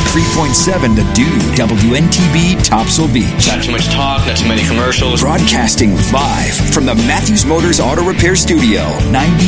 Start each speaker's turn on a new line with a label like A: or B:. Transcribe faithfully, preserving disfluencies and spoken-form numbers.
A: ninety-three point seven The Dude, W N T B, Topsail Beach.
B: Not too much talk, not too many commercials.
A: Broadcasting live from the Matthews Motors Auto Repair Studio, ninety